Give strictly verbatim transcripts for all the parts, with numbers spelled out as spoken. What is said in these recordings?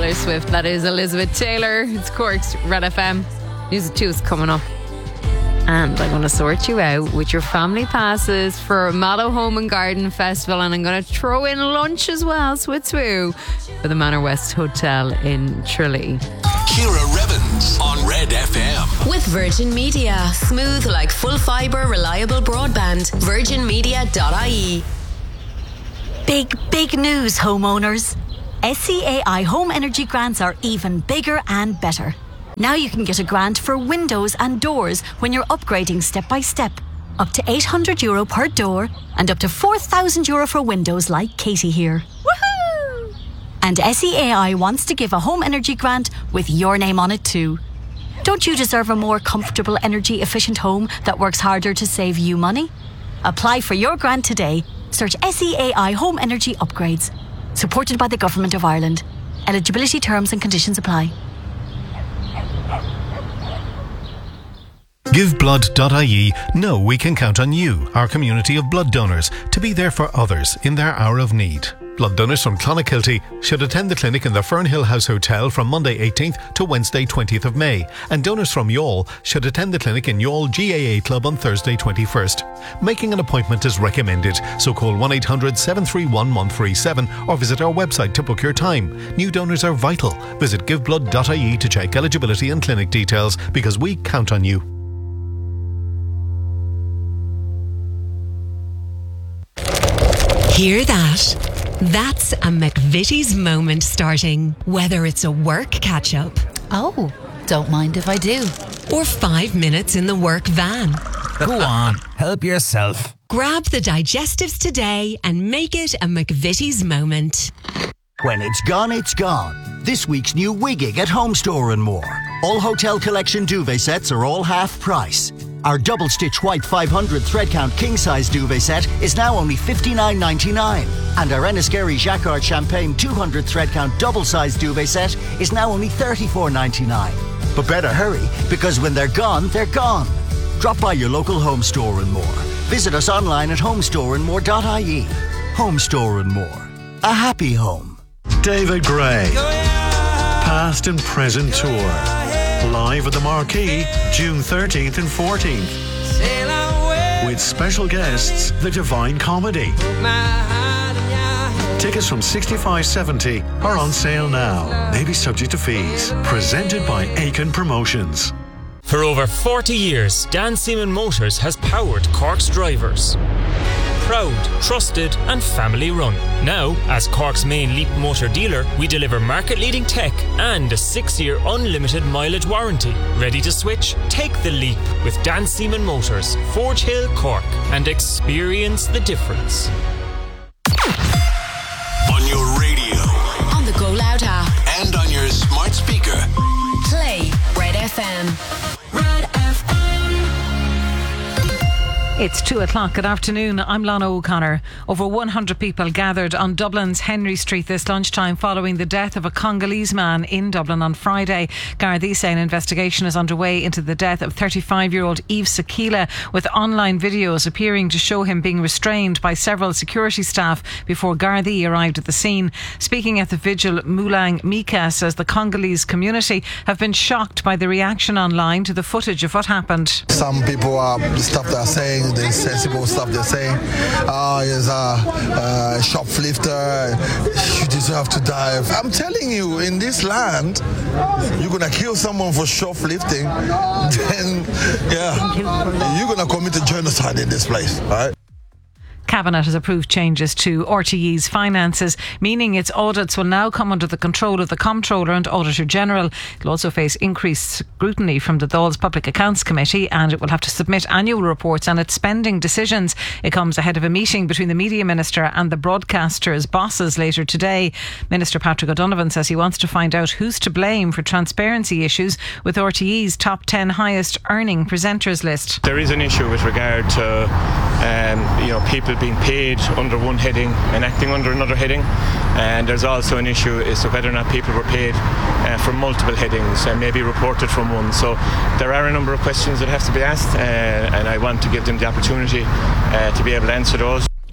Taylor Swift. That is Elizabeth Taylor. It's Cork's Red F M. News at two is coming up. And I'm going to sort you out with your family passes for Mallow Home and Garden Festival. And I'm going to throw in lunch as well, swit swoo, for the Manor West Hotel in Tralee. Ciara Revens on Red F M. With Virgin Media. Smooth like full fibre, reliable broadband. virgin media dot I E. Big, big news, homeowners. S C A I Home Energy Grants are even bigger and better. Now you can get a grant for windows and doors when you're upgrading step by step. Up to eight hundred euro per door and up to four thousand euro for windows like Katie here. Woohoo! And S C A I wants to give a home energy grant with your name on it too. Don't you deserve a more comfortable, energy efficient home that works harder to save you money? Apply for your grant today. Search S E A I Home Energy Upgrades. Supported by the Government of Ireland. Eligibility terms and conditions apply. Give Blood dot I E know we can count on you, our community of blood donors, to be there for others in their hour of need. Blood donors from Clonakilty should attend the clinic in the Fernhill House Hotel from Monday eighteenth to Wednesday twentieth of May, and donors from Youghal should attend the clinic in Youghal G A A Club on Thursday twenty-first. Making an appointment is recommended, so call one eight hundred seven three one one three seven or visit our website to book your time. New donors are vital. Visit Give Blood dot I E to check eligibility and clinic details, because we count on you. Hear that? That's a McVitie's moment starting. Whether it's a work catch-up. Oh, don't mind if I do. Or five minutes in the work van. Go on, help yourself. Grab the digestives today and make it a McVitie's moment. When it's gone, it's gone. This week's new Wigging at Home Store and More. All Hotel Collection duvet sets are all half price. Our double stitch white five hundred thread count king size duvet set is now only fifty-nine ninety-nine, and our Enniskerry Jacquard Champagne two hundred thread count double size duvet set is now only thirty-four ninety-nine. But better hurry, because when they're gone, they're gone. Drop by your local Home Store and More. Visit us online at home store and more dot I E. Home Store and More. A happy home. David Gray. Past and Present Tour. Live at the Marquee, June thirteenth and fourteenth. With special guests, The Divine Comedy. Tickets from sixty-five seventy are on sale now. Maybe subject to fees. Presented by Aiken Promotions. For over forty years, Dan Seaman Motors has powered Cork's drivers. Proud, trusted and family run. Now, as Cork's main Leap motor dealer, we deliver market-leading tech and a six-year unlimited mileage warranty. Ready to switch? Take the leap with Dan Seaman Motors, Forge Hill, Cork, and experience the difference. On your radio, on the Go Loud app, and on your smart speaker. Play Red F M. Red F M. It's two o'clock. Good afternoon. I'm Lana O'Connor. Over one hundred people gathered on Dublin's Henry Street this lunchtime following the death of a Congolese man in Dublin on Friday. Gardaí say an investigation is underway into the death of thirty-five-year-old Yves Sakila, with online videos appearing to show him being restrained by several security staff before Gardaí arrived at the scene. Speaking at the vigil, Mulang Mika says the Congolese community have been shocked by the reaction online to the footage of what happened. Some people are stuff they're saying, the insensible stuff they're saying. Oh, he's a, a shoplifter. You deserve to die. I'm telling you, in this land, you're gonna kill someone for shoplifting, then yeah, you're gonna commit a genocide in this place, right? Cabinet has approved changes to R T E's finances, meaning its audits will now come under the control of the Comptroller and Auditor General. It will also face increased scrutiny from the Dáil's Public Accounts Committee, and it will have to submit annual reports on its spending decisions. It comes ahead of a meeting between the Media Minister and the broadcasters' bosses later today. Minister Patrick O'Donovan says he wants to find out who's to blame for transparency issues with R T E's top ten highest earning presenters list. There is an issue with regard to um, you know, people being paid under one heading and acting under another heading, and there's also an issue as to whether or not people were paid uh, from multiple headings and maybe reported from one. So there are a number of questions that have to be asked, uh, and I want to give them the opportunity uh, to be able to answer those.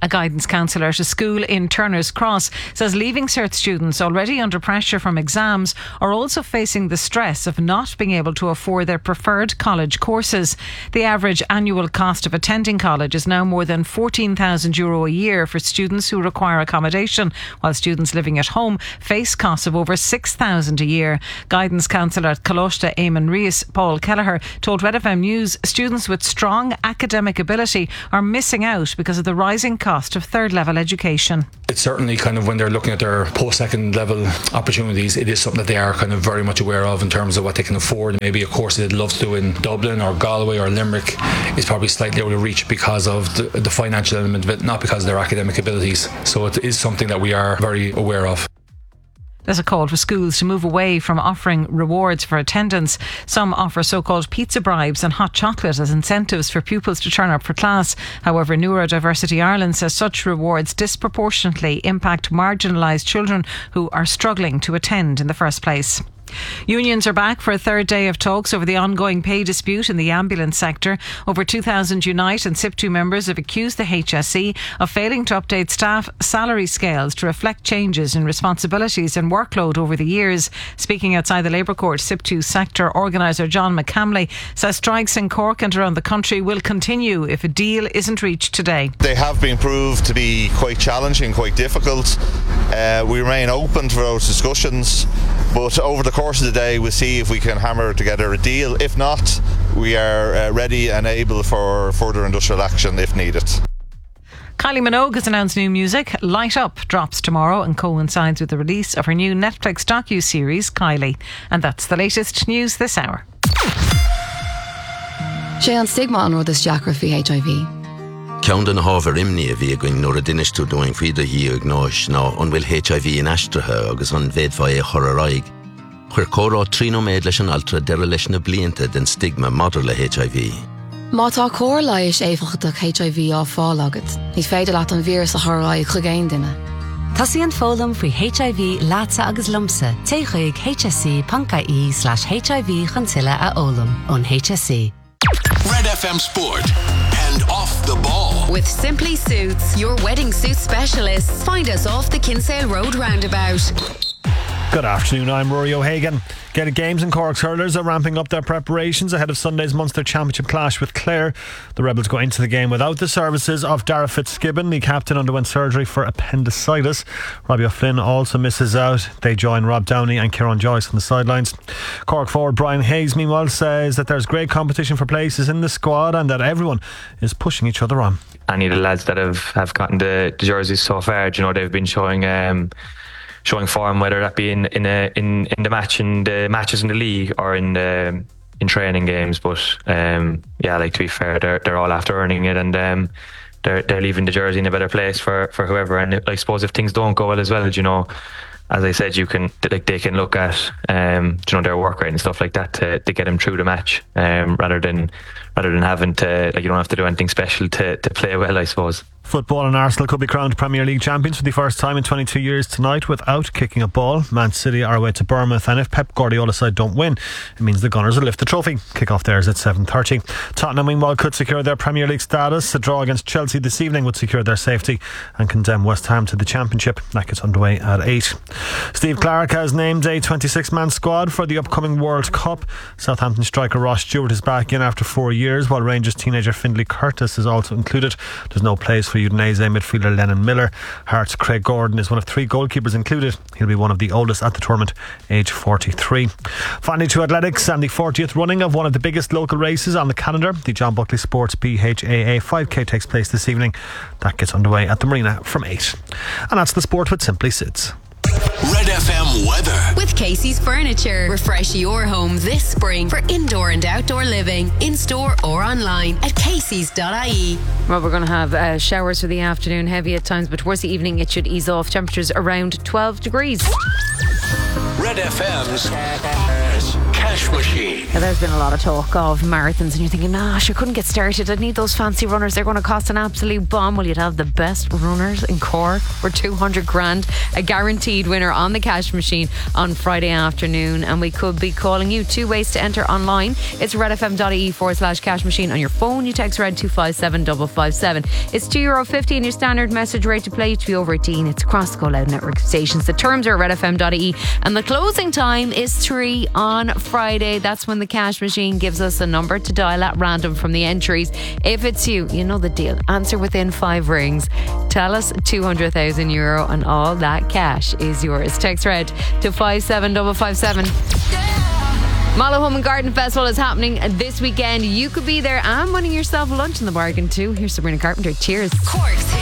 A guidance counsellor at a school in Turner's Cross says Leaving Cert students already under pressure from exams are also facing the stress of not being able to afford their preferred college courses. The average annual cost of attending college is now more than fourteen thousand euro a year for students who require accommodation, while students living at home face costs of over six thousand a year. Guidance counsellor at Colchester, Eamon Rees, Paul Kelleher, told Red F M News students with strong academic ability are missing out because of the rising cost of third level education. It's certainly kind of when they're looking at their post-second level opportunities, it is something that they are kind of very much aware of in terms of what they can afford. Maybe a course they'd love to do in Dublin or Galway or Limerick is probably slightly out of reach because of the, the financial element of it, not because of their academic abilities. So it is something that we are very aware of. There's a call for schools to move away from offering rewards for attendance. Some offer so-called pizza bribes and hot chocolate as incentives for pupils to turn up for class. However, Neurodiversity Ireland says such rewards disproportionately impact marginalised children who are struggling to attend in the first place. Unions are back for a third day of talks over the ongoing pay dispute in the ambulance sector. Over two thousand Unite and S I P two members have accused the H S E of failing to update staff salary scales to reflect changes in responsibilities and workload over the years. Speaking outside the Labour Court, S I P two sector organiser John McCamley says strikes in Cork and around the country will continue if a deal isn't reached today. They have been proved to be quite challenging, quite difficult. Uh, we remain open to those discussions, but over the course of the day we'll see if we can hammer together a deal. If not, we are uh, ready and able for further industrial action if needed. Kylie Minogue has announced new music. Light Up drops tomorrow and coincides with the release of her new Netflix docu-series Kylie. And that's the latest news this hour. Sé an stigma an rud is deacra fi H I V. Ceann den hábhar imní a bhí going nuair a duineistú doing faoide hí ag náis ná an bhfuil H I V in aistrithe agus an bhéadfá é chur a raig. Chuir córá tríno méid leis an altra deire leis na blianta den stigma madidir le H I V. Má tá cór leiis éifeachtach H I V á fáil agat, ní féidir leat an vírus a thorráid chugéin duine. Tasí an fólam faoi H I V láta agus lumsa téigh hsc.ie slash HIV chantilla a ólam on H S C. Red F M Sport and Off the Ball. With Simply Suits, your wedding suit specialists. Find us off the Kinsale Road roundabout. Good afternoon, I'm Rory O'Hagan. Gaelic Games and Cork's hurlers are ramping up their preparations ahead of Sunday's Munster Championship clash with Clare. The Rebels go into the game without the services of Dara Fitzgibbon. The captain underwent surgery for appendicitis. Robbie O'Flynn also misses out. They join Rob Downey and Kieran Joyce on the sidelines. Cork forward Brian Hayes, meanwhile, says that there's great competition for places in the squad and that everyone is pushing each other on. Any of the lads that have, have gotten the, the jerseys so far, you know, they've been showing... Um, showing form, whether that be in in a, in in the match in the matches in the league or in the in training games. But um, yeah, like to be fair, they're they're all after earning it, and um, they're they're leaving the jersey in a better place for, for whoever. And I suppose if things don't go well as well, you know, as I said, you can like they can look at um, you know, their work rate and stuff like that to, to get them through the match, um, rather than rather than having to like you don't have to do anything special to, to play well, I suppose. Football and Arsenal could be crowned Premier League champions for the first time in twenty-two years tonight without kicking a ball. Man City are away to Bournemouth, and if Pep Guardiola's side don't win, it means the Gunners will lift the trophy. Kick-off there is at seven thirty. Tottenham meanwhile could secure their Premier League status. A draw against Chelsea this evening would secure their safety and condemn West Ham to the Championship. That gets underway at eight. Steve Clarke has named a twenty-six man squad for the upcoming World Cup. Southampton striker Ross Stewart is back in after four years, while Rangers teenager Findlay Curtis is also included. There's no place for Udinese midfielder Lennon Miller. Hearts' Craig Gordon is one of three goalkeepers included. He'll be one of the oldest at the tournament, age forty-three. Finally to athletics and the fortieth running of one of the biggest local races on the calendar. The John Buckley Sports B H A A five K takes place this evening. That gets underway at the Marina from eight. And that's the sport with Simply Suits. Red F M weather. With Casey's Furniture. Refresh your home this spring for indoor and outdoor living. In store or online at caseys dot I E. Well, we're going to have uh, showers for the afternoon, heavy at times, but towards the evening it should ease off. Temperatures around twelve degrees. Red F M's Cash Machine. Now, there's been a lot of talk of marathons, and you're thinking, nah, I couldn't get started. I'd need those fancy runners. They're going to cost an absolute bomb. Well, you'd have the best runners in Cork for two hundred grand. A guaranteed winner on the Cash Machine on Friday afternoon. And we could be calling you. Two ways to enter online. It's redfm.ie forward slash cash machine. On your phone, you text red two five seven five five seven. It's two euro fifty and your standard message rate to play to be over eighteen. It's across the Go Loud network of stations. The terms are at redfm.ie. And the closing time is three on Friday. That's when the Cash Machine gives us a number to dial at random from the entries. If it's you, you know the deal. Answer within five rings. Tell us two hundred thousand euro and all that cash is yours. Text red to five seven five five seven. Mallow Home and Garden Festival is happening this weekend. You could be there and winning yourself lunch in the bargain too. Here's Sabrina Carpenter. Cheers. Cork's